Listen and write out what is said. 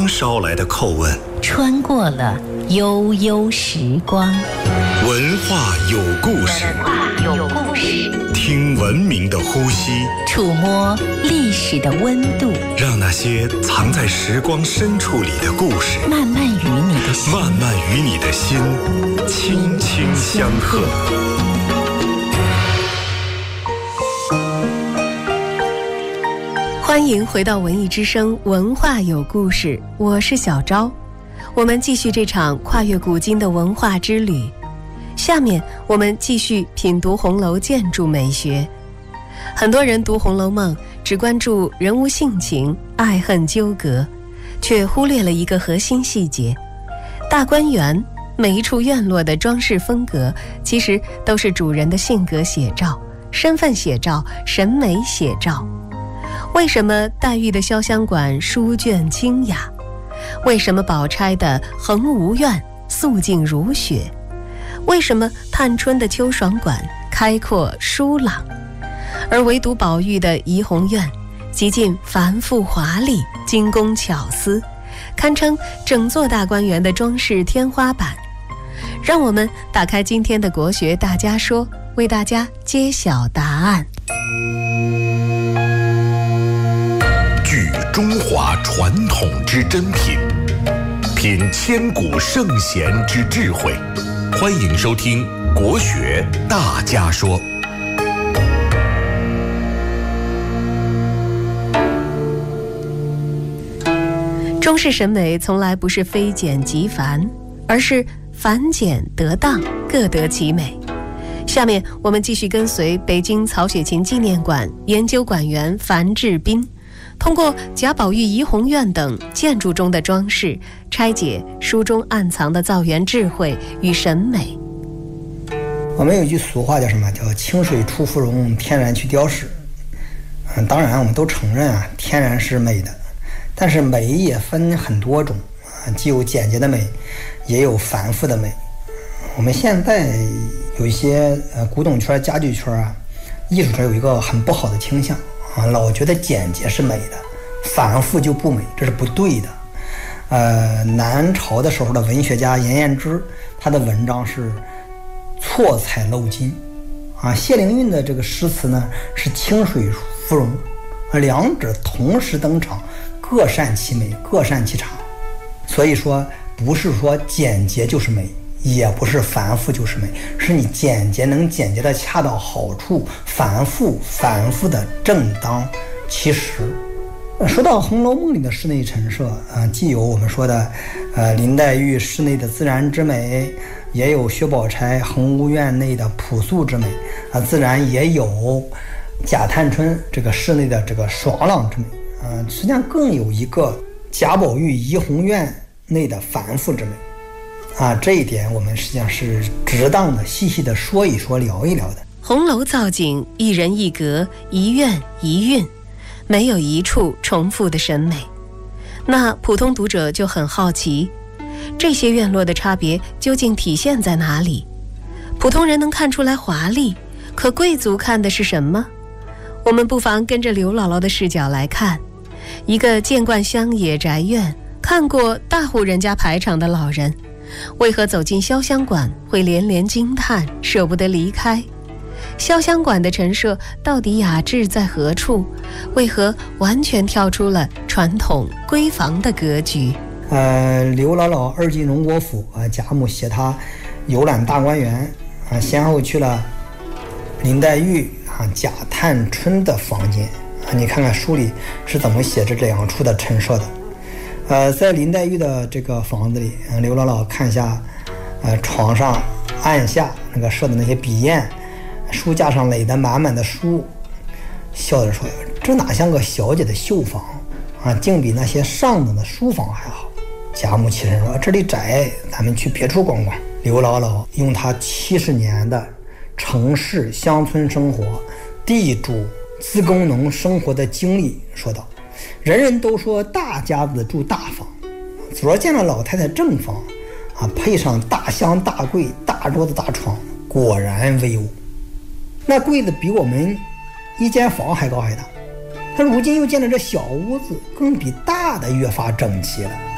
捎来的叩问， 穿过了悠悠时光。 文化有故事，听文明的呼吸， 触摸历史的温度， 让那些藏在时光深处里的故事， 慢慢与你的心轻轻相和。 欢迎回到文艺之声，文化有故事，我是小昭。我们继续这场跨越古今的文化之旅。下面我们继续品读红楼建筑美学。很多人读《红楼梦》只关注人物性情、爱恨纠葛，却忽略了一个核心细节：大观园每一处院落的装饰风格，其实都是主人的性格写照、身份写照、审美写照。为什么黛玉的潇湘馆书卷清雅？为什么宝钗的恒芜苑素净如雪？为什么探春的秋爽馆开阔疏朗？而唯独宝玉的怡红院极尽繁复华丽、精工巧思，堪称整座大观园的装饰天花板。让我们打开今天的国学大家说，为大家揭晓答案。 聚中华传统之珍品，品千古圣贤之智慧。欢迎收听国学大家说。 中式审美从来不是非简即繁，而是繁简得当，各得其美。下面我们继续跟随北京曹雪芹纪念馆研究馆员樊志斌，通过贾宝玉怡红院等建筑中的装饰，拆解书中暗藏的造园智慧与审美。 我们有一句俗话叫什么？叫清水出芙蓉，天然去雕饰。当然我们都承认天然是美的，但是美也分很多种既有简洁的美，也有繁复的美。我们现在有一些古董圈、家具圈艺术圈有一个很不好的倾向老觉得简洁是美的，繁复就不美，这是不对的。南朝的时候的文学家严彦之，他的文章是错彩镂金谢灵运的这个诗词呢是清水芙蓉两者同时登场，各擅其美，各擅其长。所以说不是说简洁就是美，也不是繁复就是美，是你简洁能简洁的恰到好处，繁复的正当其时。说到《红楼梦》里的室内陈设既有我们说的林黛玉室内的自然之美，也有薛宝钗恒芜苑内的朴素之美自然也有贾探春这个室内的这个爽朗之美实际上更有一个贾宝玉怡红院内的繁复之美这一点我们实际上是值当的细细的说一说，聊一聊的。 红楼造景一人一格，一院一韵，没有一处重复的审美。那普通读者就很好奇，这些院落的差别究竟体现在哪里？普通人能看出来华丽，可贵族看的是什么？我们不妨跟着刘姥姥的视角来看，一个见惯乡野宅院、看过大户人家排场的老人，为何走进潇湘馆会连连惊叹，舍不得离开？潇湘馆的陈设到底雅致在何处？为何完全跳出了传统闺房的格局？ 刘姥姥二进荣国府贾母携她游览大观园先后去了林黛玉贾探春的房间你看看书里是怎么写这两处的陈设的。在林黛玉的这个房子里，刘姥姥看下床上案下那个设的那些笔砚，书架上垒得满满的书，笑着说：“这哪像个小姐的绣房竟比那些上等的书房还好。”贾母起身说：“这里窄，咱们去别处逛逛。”刘姥姥用她70年的城市乡村生活、地主自工农生活的经历说道：“人人都说大家子住大房，昨儿见了老太太正房配上大箱大柜、大桌子大床，果然威武。那柜子比我们一间房还高还大。他如今又见了这小屋子，更比大的越发整齐了。